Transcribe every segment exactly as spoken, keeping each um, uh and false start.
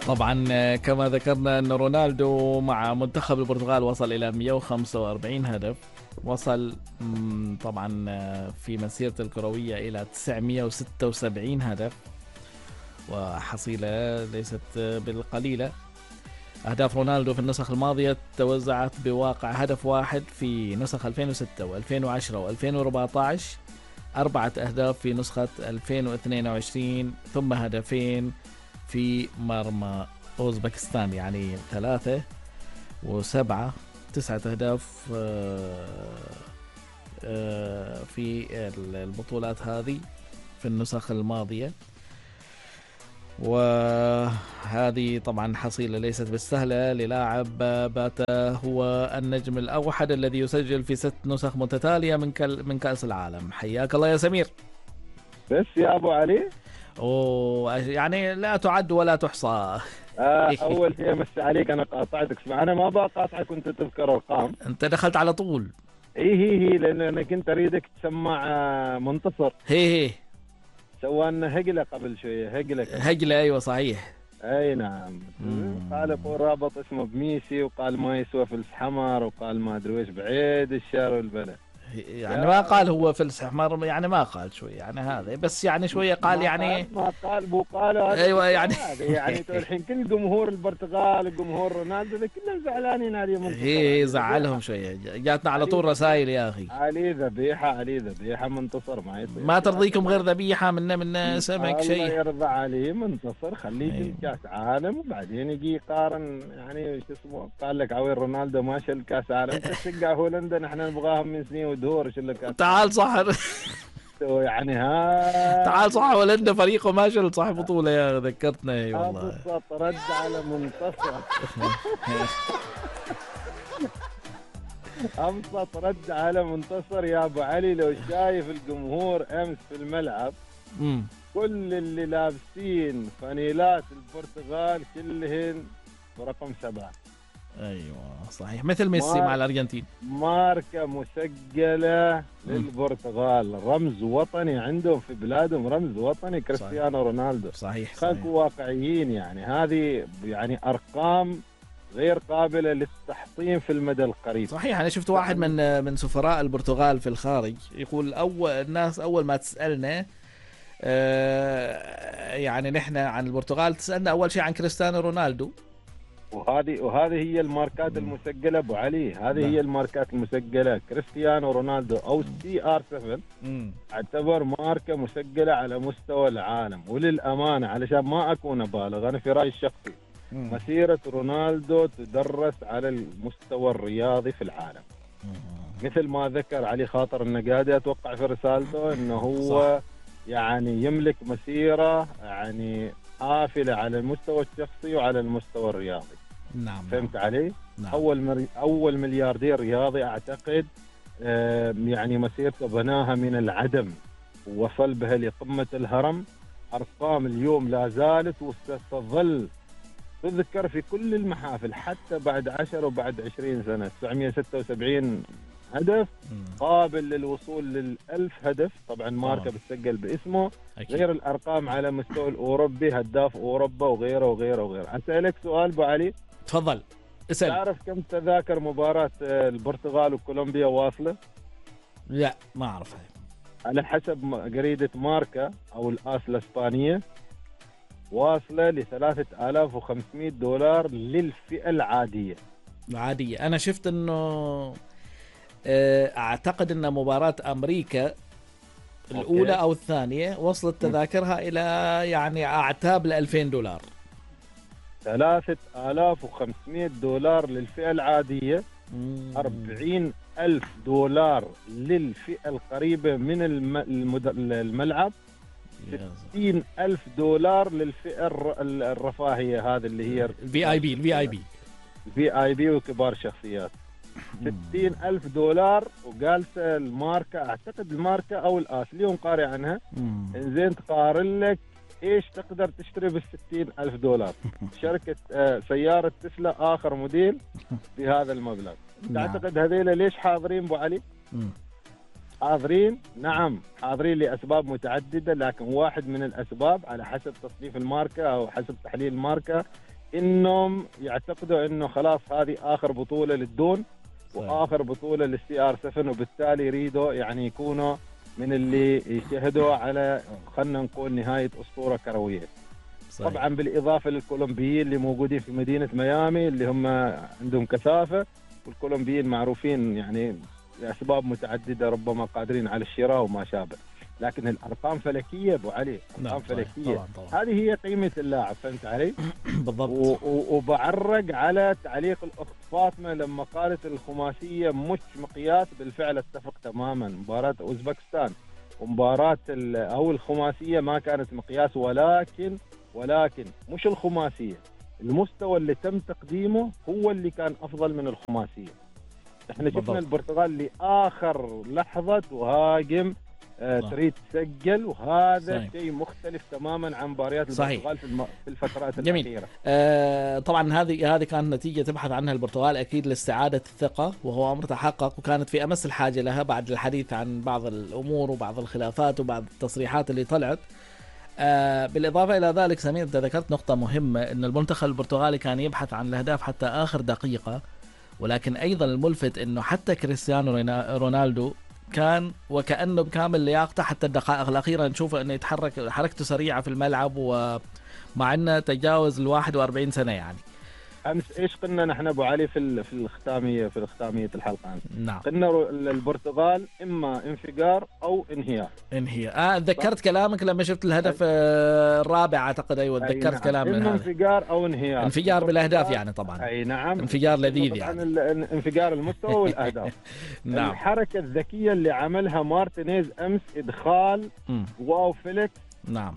طبعا كما ذكرنا أن رونالدو مع منتخب البرتغال وصل إلى مئة وخمسة وأربعين هدف. وصل طبعا في مسيرته الكروية إلى تسعمئة وستة وسبعين هدف، وحصيلة ليست بالقليلة. أهداف رونالدو في النسخ الماضية توزعت بواقع هدف واحد في نسخ ألفين وستة وألفين وعشرة وألفين وأربعة عشر، أربعة أهداف في نسخة ألفين واثنين وعشرين، ثم هدفين في مرمى أوزبكستان، يعني ثلاثة وسبعة تسعة أهداف في البطولات هذه في النسخ الماضية. وهذه طبعا حصيلة ليست بالسهلة للاعب بات هو النجم الأوحد الذي يسجل في ست نسخ متتالية من من كأس العالم. حياك الله يا سمير. بس يا أبو علي، أوه يعني لا تعد ولا تحصى. آه أول شيء مس عليك، أنا قاطعتك. اسمع، أنا ما بقاطعك كنت تذكر أرقام. أنت دخلت على طول. إيه هي هي لأن أنا كنت أريدك تسمع منتصر. هي هي سوانا هقلة قبل شوية. هقلة هقلة أيوة صحيح. أي نعم. قال يقول رابط اسمه بميسي، وقال ما يسوى فلس حمر، وقال ما أدري ويش بعيد الشعر والبلد. يعني ما قال هو فلس حمر، يعني ما قال شوي يعني هذا، بس يعني شوية قال يعني ما قال بو قال ايوه يعني يعني الحين كل جمهور البرتغال وجمهور رونالدو كلهم زعلانين عليه منتصر. هي زعلهم شوية، جاتنا على طول رسائل يا اخي. علي ذبيحة علي ذبيحة منتصر ما يصير. ما ترضيكم غير ذبيحة منا من سمك شيء. الله يرضى عليه منتصر، خليه يجي كاس عالم وبعدين يجي يقارن. يعني شو اسمه، قال لك عويل رونالدو ما شل كاس عالم، تشجع هولندا نحن نبغاهم من سنين ودهور شل كاس. تعال صح يعني ها تعال صح، هولندا فريقه ما شل صح بطولة يا ذكرتنا. اي والله ابسط رد على منتصر. ابسط رد على منتصر يا ابو علي. لو شايف الجمهور امس في الملعب، امم كل اللي لابسين فانيلات البرتغال كلهن برقم سبعة. ايوه صحيح، مثل ميسي مع الارجنتين. ماركة مسجلة للبرتغال، رمز وطني عندهم في بلادهم، رمز وطني كريستيانو رونالدو. صحيح خلوا واقعيين، يعني هذه يعني ارقام غير قابلة للتحطيم في المدى القريب. صحيح. أنا شفت واحد من من سفراء البرتغال في الخارج يقول أول الناس أول ما تسألنا آه يعني نحن عن البرتغال تسألنا أول شيء عن كريستيانو رونالدو. وهذه وهذه هي الماركات المسجلة أبو علي. هذه هي الماركات المسجلة. كريستيانو رونالدو أو سي آر سبعة اعتبر ماركة مسجلة على مستوى العالم. وللأمانة علشان ما أكون بالغ، أنا في رأيي الشخصي مسيرة رونالدو تدرس على المستوى الرياضي في العالم. مثل ما ذكر علي خاطر النقادي أتوقع في رسالته أنه هو صح. يعني يملك مسيرة يعني حافلة على المستوى الشخصي وعلى المستوى الرياضي. نعم. فهمت علي؟ نعم. أول مر... أول ملياردير رياضي أعتقد آه يعني مسيرته بناها من العدم ووصل بها لقمة الهرم. أرقام اليوم لا زالت وستظل تذكر في كل المحافل حتى بعد عشر وبعد عشرين سنة. تسعمئة وستة وسبعين هدف قابل للوصول للألف هدف. طبعا ماركة بتسجل باسمه أكيد. غير الأرقام على مستوى الأوروبي، هداف أوروبا وغيره وغيره وغيره. أسألك سؤال أبو علي. تفضل اسأل. تعرف كم تذاكر مباراة البرتغال وكولومبيا واصلة؟ لا ما أعرفها. على حسب جريدة ماركة أو الآس الإسبانية واصلة لثلاثة آلاف وخمسمئة دولار للفئة العادية. العادية. أنا شفت أنه أعتقد أن مباراة أمريكا الأولى أو الثانية وصلت تذاكرها إلى يعني أعتاب الألفين دولار. ثلاثة آلاف وخمسمئة دولار للفئة العادية، أربعين ألف دولار للفئة القريبة من الملعب، ستين ألف دولار للفئة الرفاهية هذه اللي هي الفي آي بي الفي آي بي الفي آي بي وكبار شخصيات. ستين ألف دولار. وقالت الماركة، أعتقد الماركة أو الآس اليوم قارئ عنها، إنزين تقارن لك إيش تقدر تشتري بالستين ألف دولار. شركة آه سيارة تسلا آخر موديل بهذا المبلغ. تعتقد هذيلا ليش حاضرين أبو علي؟ حاضرين، نعم حاضرين لأسباب متعددة، لكن واحد من الأسباب على حسب تصنيف الماركة أو حسب تحليل الماركة انهم يعتقدوا انه خلاص هذه اخر بطوله للدون واخر بطوله للسي ار سفن، وبالتالي يريدوا يعني يكونوا من اللي يشهدوا على خلينا نقول نهايه اسطوره كرويه. صحيح. طبعا بالاضافه للكولومبيين اللي موجودين في مدينه ميامي اللي هم عندهم كثافه، والكولومبيين معروفين يعني لاسباب متعدده ربما قادرين على الشراء وما شابه، لكن الارقام فلكيه ابو علي، ارقام فلكيه. طبعاً طبعاً. هذه هي قيمه اللاعب، فهمت علي؟ بالضبط. وبعرق على تعليق الاخت فاطمه لما قالت الخماسيه مش مقياس، بالفعل اتفق تماما. مباراه اوزبكستان ومباراه او الخماسيه ما كانت مقياس، ولكن ولكن مش الخماسيه، المستوى اللي تم تقديمه هو اللي كان افضل من الخماسيه. احنا شفنا البرتغال لاخر لحظه تهاجم، آه تريد تسجل، وهذا شيء مختلف تماما عن مباريات البرتغال في, الم... في الفترات جميل. الأخيرة. آه طبعا هذه هذه كانت نتيجة تبحث عنها البرتغال أكيد لاستعادة الثقة، وهو أمر تحقق، وكانت في أمس الحاجة لها بعد الحديث عن بعض الأمور وبعض الخلافات وبعض التصريحات اللي طلعت. آه بالإضافة إلى ذلك سمير أنت ذكرت نقطة مهمة، أن المنتخب البرتغالي كان يبحث عن الأهداف حتى آخر دقيقة، ولكن أيضا الملفت أنه حتى كريستيانو رونالدو كان وكأنه بكامل لياقته حتى الدقائق الأخيرة، نشوفه أنه يتحرك حركته سريعة في الملعب، ومع أنه تجاوز الواحد وأربعين سنة يعني. أمس إيش قلنا نحن أبو علي في في الختامية في الختامية الحلقة؟ نعم. قلنا البرتغال إما انفجار أو انهيار. انهيار. آه تذكرت كلامك لما شفت الهدف آه الرابع أعتقد. أيوة تذكرت نعم. كلام إما انفجار أو انهيار. انفجار بالأهداف يعني طبعا. أي نعم. انفجار لذيذ يعني. انفجار المستوى والأهداف. نعم. الحركة الذكية اللي عملها مارتينيز أمس إدخال واو فيليكس. نعم.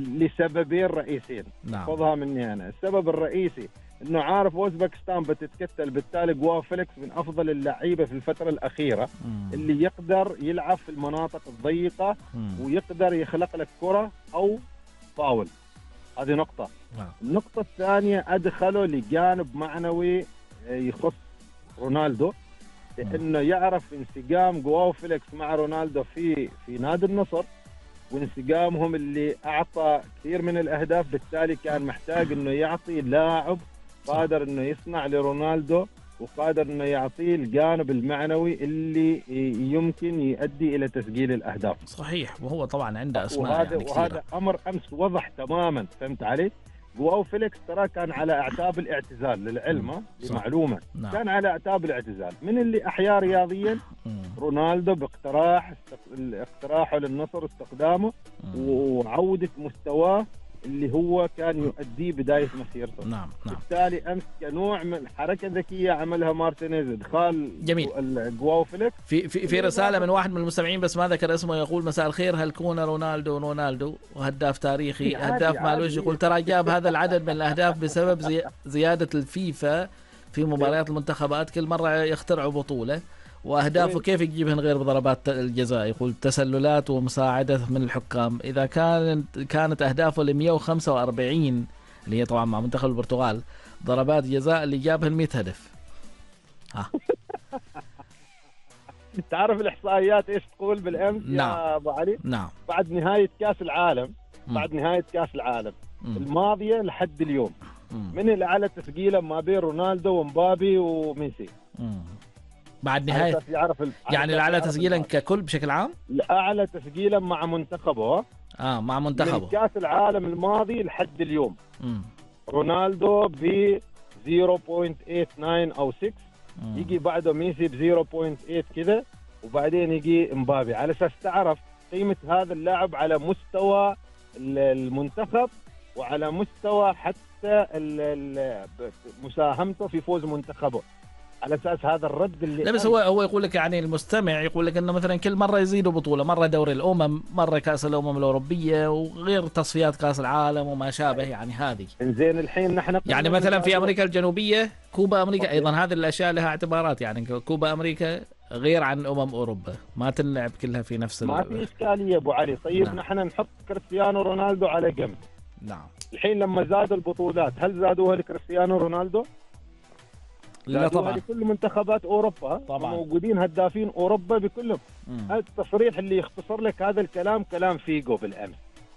لسببين رئيسيين. نعم. خذها مني أنا. السبب الرئيسي انه عارف اوزبكستان بتتكتل، بالتالي جواو فيليكس من افضل اللعيبه في الفتره الاخيره مم. اللي يقدر يلعب في المناطق الضيقه مم. ويقدر يخلق لك كره او فاول. هذه نقطه. مم. النقطه الثانيه ادخله لجانب معنوي يخص رونالدو، لانه يعرف انسجام جواو فيليكس مع رونالدو في في نادي النصر، وانسجامهم اللي اعطى كثير من الاهداف، بالتالي كان محتاج انه يعطي لاعب قادر انه يصنع لرونالدو، وقادر انه يعطيه الجانب المعنوي اللي يمكن يؤدي الى تسجيل الاهداف. صحيح. وهو طبعا عنده اسماء وهذا يعني كثيرة. وهذا امر امس وضح تماما، فهمت علي؟ جواو فيليكس ترى كان على اعتاب الاعتزال للعلم، لمعلومه نعم. كان على اعتاب الاعتزال، من اللي احيا رياضيا رونالدو باقتراح اقتراحه للنصر استخدامه وعوده مستواه اللي هو كان يؤديه بدايه مسيرته. نعم نعم. بالتالي امس كنوع من حركه ذكيه عملها مارتينيز ادخال جميل جواو فيليكس. في في في رساله من واحد من المستمعين بس ما ذكر اسمه، يقول مساء الخير، هل كون رونالدو رونالدو وهداف تاريخي هداف مالوش، يقول ترى جاب هذا العدد من الاهداف بسبب زي زياده الفيفا في مباريات المنتخبات، كل مره يخترعوا بطوله واهدافه كيف يجيبهن غير بضربات الجزاء، يقول تسللات ومساعده من الحكام. اذا كانت كانت اهدافه ل مئة وخمسة وأربعين اللي هي طبعا مع منتخب البرتغال ضربات جزاء اللي جابهن مئة هدف. ها تعرف الاحصائيات ايش تقول بالامس نعم. يا ابو علي؟ نعم. بعد نهايه كاس العالم م. بعد نهايه كاس العالم م. الماضيه لحد اليوم م. من الاعلى تسجيلا ما بين رونالدو ومبابي وميسي. م. بعد نهاية يعني الأعلى تسجيلا ككل بشكل عام؟ الأعلى تسجيلا مع منتخبه. آه مع منتخبه. من كأس العالم الماضي لحد اليوم. مم. رونالدو ب صفر فاصلة ثمانية وثمانين أو ستة، مم. يجي بعده ميسي ب صفر فاصلة ثمانية كذا، وبعدين يجي مبابي، على أساس تعرف قيمة هذا اللاعب على مستوى المنتخب وعلى مستوى حتى مساهمته في فوز منتخبه. على اساس هذا الرد اللي لا بس هو هو يقول لك يعني المستمع يقول لك انه مثلا كل مره يزيدوا بطوله، مره دوري الامم، مره كاس الامم الاوروبيه، وغير تصفيات كاس العالم وما شابه، يعني هذه زين. الحين نحن يعني مثلا في امريكا الجنوبيه كوبا امريكا ايضا هذه الاشياء لها اعتبارات، يعني كوبا امريكا غير عن امم اوروبا، ما تنلعب كلها في نفس ما في اشكاليه ابو علي. طيب نعم. نحن نحط كريستيانو رونالدو على جنب. نعم. الحين لما زادوا البطولات هل زادوها لكريستيانو رونالدو؟ لا طبعا. لكل منتخبات اوروبا طبعا موجودين هدافين اوروبا بكلهم. هذا التصريح اللي يختصر لك هذا الكلام كلام فيجو بالامس.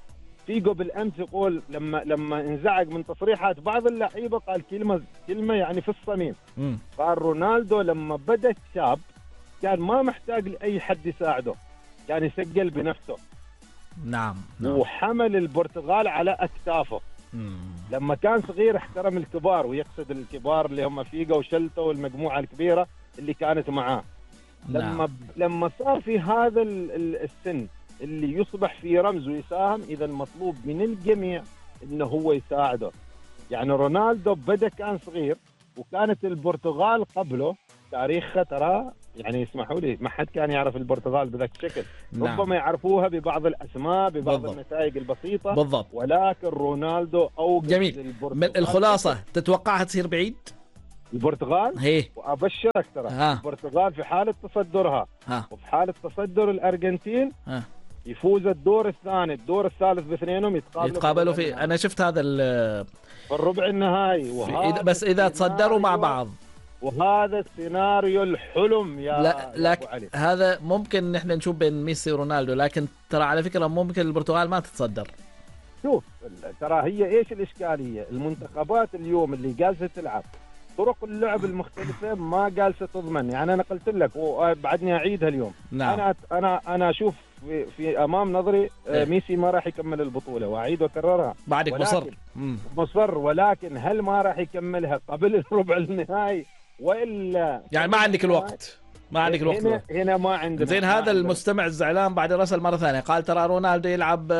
فيجو بالامس يقول لما لما انزعج من تصريحات بعض اللعيبه قال كلمه كلمه يعني في الصميم. م. قال رونالدو لما بدا شاب كان ما محتاج لاي حد يساعده، كان يسجل بنفسه. نعم, نعم. وحمل البرتغال على اكتافه. مم. لما كان صغير احترم الكبار، ويقصد الكبار اللي هم فيجو وشلته والمجموعه الكبيره اللي كانت معاه. نعم. لما لما صار في هذا السن اللي يصبح في رمز ويساهم، اذا المطلوب من الجميع انه هو يساعده. يعني رونالدو بدا كان صغير، وكانت البرتغال قبله تاريخها ترى يعني اسمحوا لي ما حد كان يعرف البرتغال بذاك الشكل. نعم. ربما يعرفوها ببعض الاسماء، ببعض بالضبط. النتائج البسيطه بالضبط. ولكن رونالدو اوجد جميل. من الخلاصه تتوقعها تصير بعيد البرتغال؟ هي وابشرك ترى ها. البرتغال في حاله تصدرها ها. وفي حاله تصدر الارجنتين ها. يفوز الدور الثاني الدور الثالث باثنينهم يتقابلوا يتقابلوا في, في انا شفت هذا في الربع النهائي. وهذا بس اذا تصدروا مع بعض، وهذا السيناريو الحلم يا لا لك هذا ممكن نحن نشوف بين ميسي ورونالدو، لكن ترى على فكرة ممكن البرتغال ما تتصدر. شوف ترى هي ايش الاشكالية؟ المنتخبات اليوم اللي جالسة تلعب طرق اللعب المختلفة ما جالسة تضمن. يعني انا قلت لك وبعدني اعيدها اليوم. نعم. انا انا انا اشوف في, في امام نظري إيه؟ ميسي ما راح يكمل البطولة، واعيد واكررها. بعدك مصر مصر ولكن هل ما راح يكملها قبل الربع النهائي وإلا؟ يعني ما عندك الوقت، ما عندك الوقت. هنا, هنا ما عندنا. زين هذا المستمع الزعلان بعد رسل مرة ثانية قال ترى رونالدو يلعب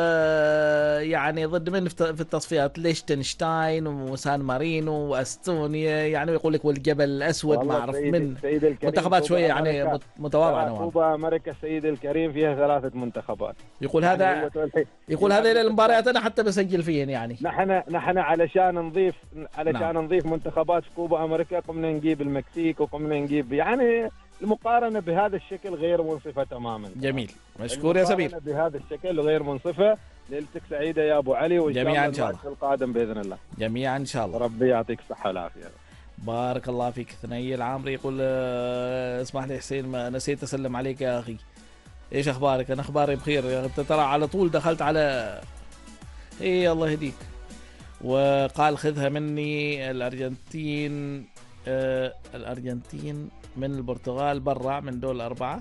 يعني ضد من في التصفيات ليشتنشتاين وسان مارينو واستونيا، يعني يقول لك والجبل الأسود ما أعرف من منتخبات شوية يعني متواضعة نوعا. كوبا أمريكا سيد الكريم فيها ثلاثة منتخبات. يقول هذا يعني يقول هذه المباريات أنا حتى بسجل فيهن. يعني نحن نحن علشان نضيف علشان نعم. نضيف منتخبات في كوبا أمريكا قمنا نجيب المكسيك وقمنا نجيب يعني المقارنة بهذا الشكل غير منصفة تماما. جميل، مشكور يا سمير. بهذا الشكل غير منصفة. ليلتك سعيدة يا أبو علي، وإن شاء الله الماتش القادم بإذن الله. جميعا إن شاء الله. ربي يعطيك الصحة والعافية. بارك الله فيك. ثني العامري يقول اسمح لي حسين ما نسيت أسلم عليك يا أخي، إيش أخبارك؟ أنا أخباري بخير. أنت ترى على طول دخلت على إيه الله يهديك. وقال خذها مني الأرجنتين آه الأرجنتين من البرتغال برا من دول أربعة.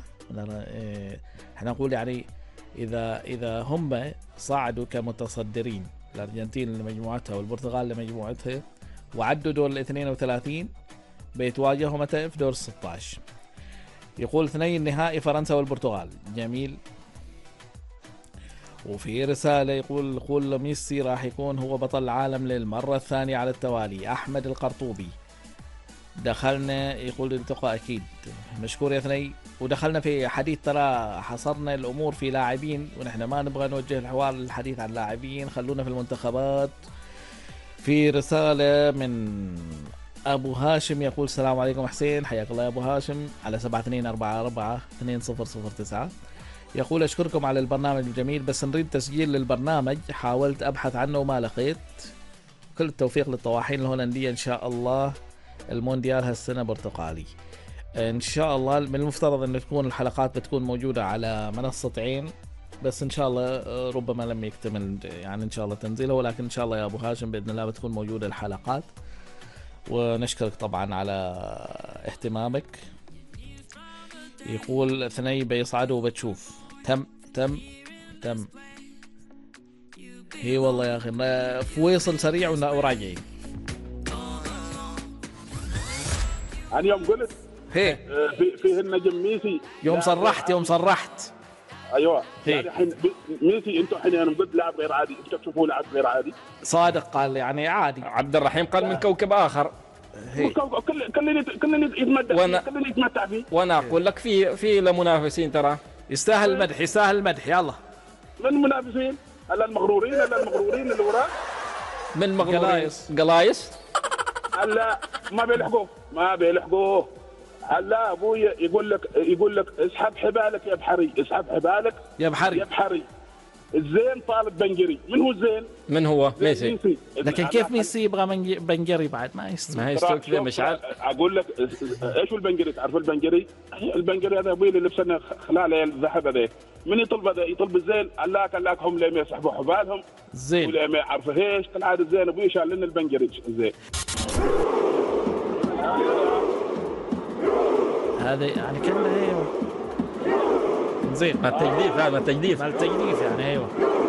احنا نقول يعني إذا إذا هم صعدوا كمتصدرين، الأرجنتين لمجموعتها والبرتغال لمجموعتها، وعدوا دول الاثنين وثلاثين، بيتواجهوا متى في دور ستة عشر. يقول ثني النهائي فرنسا والبرتغال. جميل. وفي رسالة يقول يقول ميسي راح يكون هو بطل العالم للمرة الثانية على التوالي. أحمد القرطوبي دخلنا يقول التقى أكيد. مشكور يا ثني. ودخلنا في حديث ترى حصرنا الأمور في لاعبين، ونحن ما نبغى نوجه الحوار للحديث عن لاعبين، خلونا في المنتخبات. في رسالة من أبو هاشم يقول السلام عليكم حسين، حياك الله يا أبو هاشم، على سبعة اثنين أربعة أربعة اثنين صفر صفر تسعة. يقول أشكركم على البرنامج الجميل، بس نريد تسجيل للبرنامج، حاولت أبحث عنه وما لقيت. كل التوفيق للطواحين الهولندية إن شاء الله. المونديال هالسنة برتقالي إن شاء الله. من المفترض أن تكون الحلقات بتكون موجودة على منصة عين، بس إن شاء الله ربما لم يكتمل يعني إن شاء الله تنزيله، ولكن إن شاء الله يا أبو هاشم بإذن الله بتكون موجودة الحلقات. ونشكرك طبعا على اهتمامك. يقول ثني بيصعدوا وبتشوف. تم تم تم هي والله يا أخي فويصل سريع وراجعين. أنا يوم قلت هي في فيه النجم ميسي يوم صرحت يوم صرحت ايوه يعني الحين ميسي انتم الحين انا قلت لاعب غير عادي، انتم تشوفوه لاعب غير عادي. صادق قال يعني عادي. عبد الرحيم قال من كوكب اخر. كل كل كل يتمدح كل يتمتع فيه. وانا اقول لك في في لمنافسين ترى يستاهل المدح يستاهل المدح. يلا من المنافسين؟ الا المغرورين الا المغرورين اللي وراه. من مغرورين قلايص الا ما بيلحقوه ما بيلحقوه. هلا ابوي يقول لك يقول لك اسحب حبالك يا بحري، اسحب حبالك يا بحري يا بحري. الزين طالب بنجري. من هو الزين؟ من هو؟ ميسي. ميسي. لكن كيف ميسي يبغى منج- بنجري بعد ما يستوي؟ ما يستوي كذا مشعل. اقول لك ايش هو البنجري؟ تعرف البنجري؟ البنجري هذا ابوي اللي لبسنا خلال الذهب هذا. من يطلب هذا؟ يطلب الزين. علاك علاك هم ليه ما يسحبوا حبالهم زين ولا ما يعرف ايش طلع الزين. ابوي شال لنا البنجري الزين. هذا يعني كله ايوه زين ما التجديف هذا التجديف. مال التجديف يعني ايوه.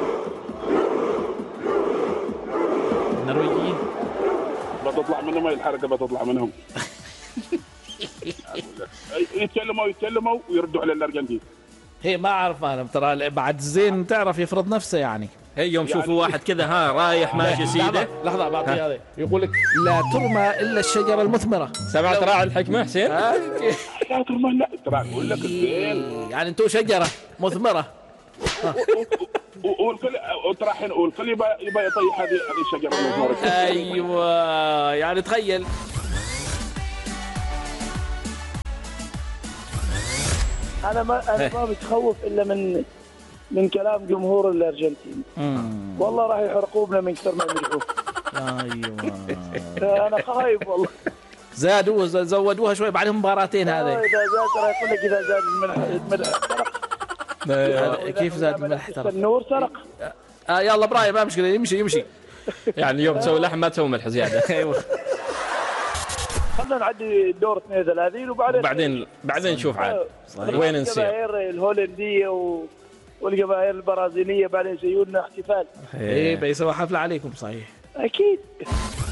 النرويجيين بتطلع منهم هاي الحركه بتطلع منهم. يتكلموا يتكلموا ويردوا على الارجنتين. هي ما اعرف انا ترى بعد زين تعرف يفرض نفسه يعني. هي يوم يعني شوفوا واحد كذا ها رايح ماشي سيده. لحظه لحظه بعطيه هذا يقول لك لا ترمى الا الشجره المثمره. سمعت راعي الحكمه حسين؟ ها؟ لا ترمى لا ترى اقول لك الزين. يعني انتم شجره مثمره. والكل ترى الحين والكل يبغى يبغى يطيح هذه هذه الشجره المثمره. ايوه يعني تخيل. انا ما انا ما متخوف الا من من كلام جمهور الارجنتين. والله راح يحرقونا من كثر ما يمدحوه. ايوه انا خايف والله. زادوا زودوها شوي بعد مباراتين هذه. اذا زاد ترى يقول لك اذا زاد الملح الملح سرق. كيف زاد الملح ترى؟ النور سرق. آه يلا ابراهيم ما مشكله يمشي يمشي. يعني اليوم تسوي لحم ما تسوي ملح زياده. ايوه خلينا نعدي الدور اثنين وثلاثين وبعدين بعدين بعدين نشوف عاد وين نسير. الجماهير الهولنديه و... والجماهير البرازيليه بعدين يسوون لنا احتفال. ايه بيسوي حفله عليكم صحيح. اكيد.